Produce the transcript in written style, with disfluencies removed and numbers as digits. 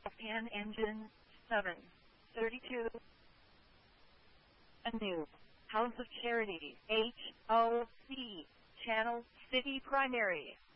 Pan Engine 732. A new House of Charity HOC Channel City Primary.